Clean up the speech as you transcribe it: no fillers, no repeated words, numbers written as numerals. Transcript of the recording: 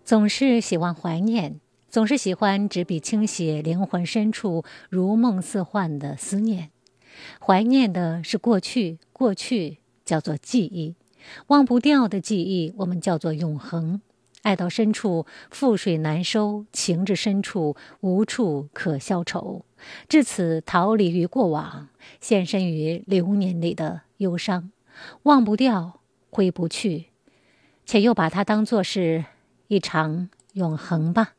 总是喜欢怀念，总是喜欢执笔倾写灵魂深处如梦似幻的思念。怀念的是过去，过去叫做记忆，忘不掉的记忆我们叫做永恒。爱到深处覆水难收，情至深处无处可消愁。至此逃离于过往，现身于流年里的忧伤，忘不掉，挥不去，且又把它当作是一场永恒吧。